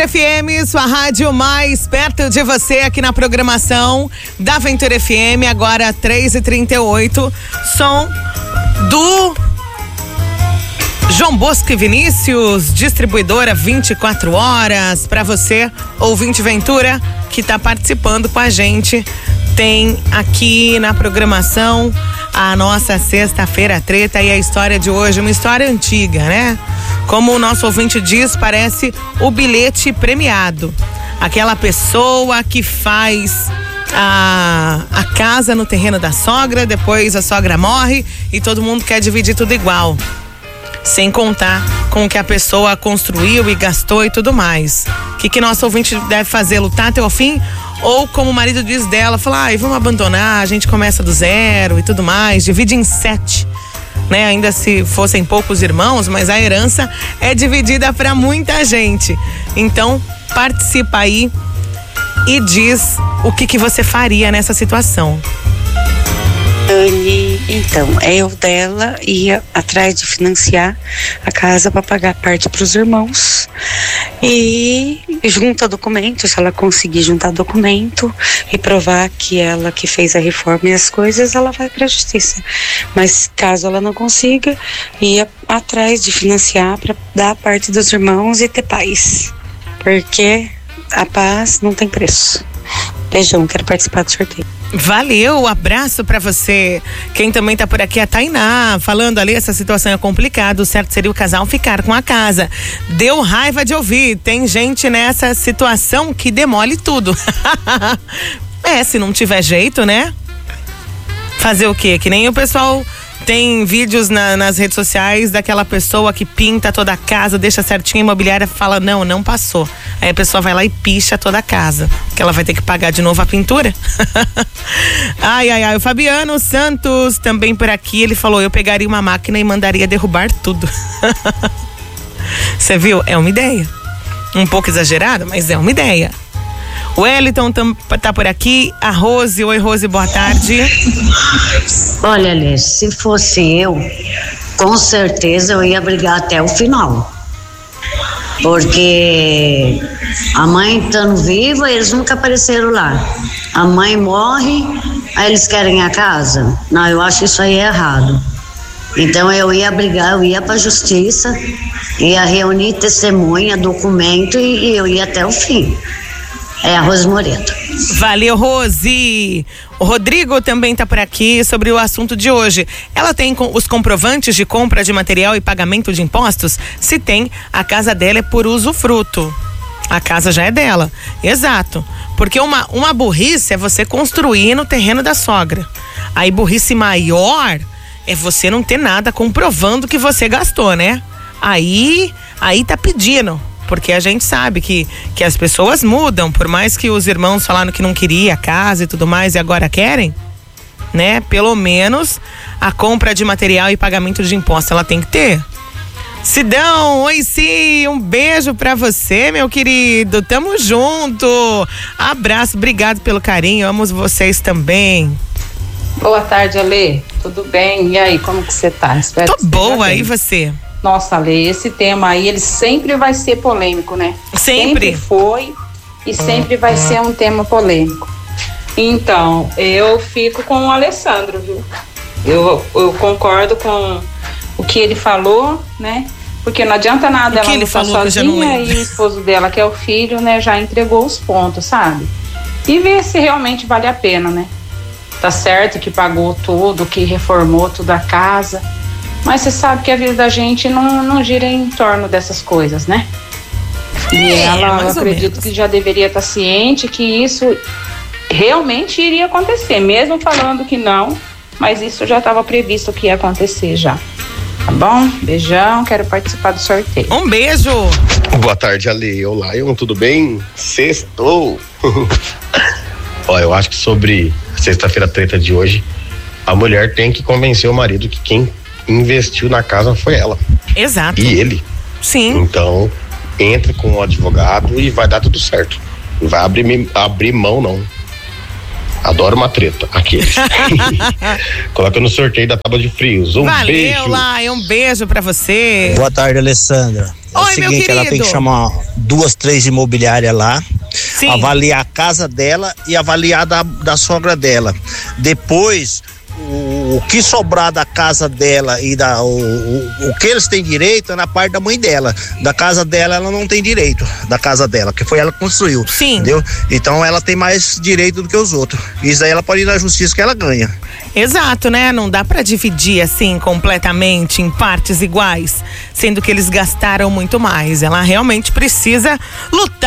Ventura FM, sua rádio mais perto de você aqui na programação da Ventura FM, agora 3h38, som do João Bosco e Vinícius, distribuidora 24 horas, para você, ouvinte Ventura, que está participando com a gente. Tem aqui na programação a nossa Sexta-feira Treta e a história de hoje, uma história antiga, né? Como o nosso ouvinte diz, parece o bilhete premiado. Aquela pessoa que faz a casa no terreno da sogra, depois a sogra morre e todo mundo quer dividir tudo igual. Sem contar com o que a pessoa construiu e gastou e tudo mais. O que nosso ouvinte deve fazer? Lutar até o fim? Ou, como o marido diz dela, falar, vamos abandonar, a gente começa do zero e tudo mais, divide em 7, né? Ainda se fossem poucos irmãos, mas a herança é dividida para muita gente. Então, participa aí e diz o que você faria nessa situação. Dani, então, eu dela ia atrás de financiar a casa para pagar a parte para os irmãos e junta documento, se ela conseguir juntar documento e provar que ela que fez a reforma e as coisas, ela vai para a justiça. Mas caso ela não consiga, ia atrás de financiar para dar a parte dos irmãos e ter paz, porque a paz não tem preço. Beijão, quero participar do sorteio. Valeu, abraço pra você. Quem também tá por aqui é a Tainá, falando ali, essa situação é complicada, o certo seria o casal ficar com a casa. Deu raiva de ouvir, tem gente nessa situação que demole tudo. Se não tiver jeito, né? Fazer o quê? Que nem o pessoal tem vídeos nas redes sociais daquela pessoa que pinta toda a casa, deixa certinho, a imobiliária fala, não passou. Aí a pessoa vai lá e picha toda a casa, que ela vai ter que pagar de novo a pintura. Ai, o Fabiano Santos também por aqui, ele falou, eu pegaria uma máquina e mandaria derrubar tudo. Você viu? É uma ideia. Um pouco exagerada, mas é uma ideia. O Wellington tá por aqui. A Rose, oi Rose, boa tarde. Olha, Alê, se fosse eu, com certeza eu ia brigar até o final. Porque a mãe estando viva, eles nunca apareceram lá. A mãe morre, aí eles querem a casa. Não, eu acho isso aí errado. Então eu ia brigar, eu ia pra justiça, ia reunir testemunha, documento e eu ia até o fim. É a Rose Moreto. Valeu, Rose. O Rodrigo também tá por aqui sobre o assunto de hoje. Ela tem os comprovantes de compra de material e pagamento de impostos? Se tem, a casa dela é por usufruto. A casa já é dela. Exato. Porque uma burrice é você construir no terreno da sogra. Aí burrice maior é você não ter nada comprovando que você gastou, né? Aí tá pedindo. Porque a gente sabe que as pessoas mudam, por mais que os irmãos falaram que não queria a casa e tudo mais e agora querem, né? Pelo menos a compra de material e pagamento de imposto ela tem que ter. Sidão, oi sim, um beijo pra você, meu querido, tamo junto, abraço, obrigado pelo carinho, amo vocês também. Boa tarde, Alê, tudo bem? E aí, como que você tá? Tô boa, e você? Nossa, Alê, esse tema aí, ele sempre vai ser polêmico, né? Sempre foi e sempre vai ser um tema polêmico. Então, eu fico com o Alessandro, viu? Eu concordo com o que ele falou, né? Porque não adianta nada ela não estar sozinha e o esposo dela, que é o filho, né? Já entregou os pontos, sabe? E ver se realmente vale a pena, né? Tá certo que pagou tudo, que reformou toda a casa, mas você sabe que a vida da gente não gira em torno dessas coisas, né? E ela, eu acredito que já deveria estar ciente que isso realmente iria acontecer, mesmo falando que não, mas isso já estava previsto que ia acontecer já. Tá bom? Beijão, quero participar do sorteio. Um beijo! Boa tarde, Ale. Olá, tudo bem? Sextou! Ó, eu acho que sobre a Sexta-feira Treta de hoje, a mulher tem que convencer o marido que quem investiu na casa foi ela. Exato. E ele. Sim. Então, entre com o advogado e vai dar tudo certo. Não vai abrir mão, não. Adoro uma treta. Aqueles. Coloca no sorteio da tábua de frios. Valeu, beijo. Valeu, lá. Um beijo pra você. Boa tarde, Alessandra. É o seguinte, ela tem que chamar 2, 3 imobiliárias lá, Sim. avaliar a casa dela e avaliar da sogra dela. Depois, o que sobrar da casa dela e o que eles têm direito é na parte da mãe dela. Da casa dela, ela não tem direito, da casa dela, que foi ela que construiu. Sim. Entendeu? Então ela tem mais direito do que os outros. Isso aí ela pode ir na justiça que ela ganha. Exato, né? Não dá pra dividir assim completamente em partes iguais, sendo que eles gastaram muito mais. Ela realmente precisa lutar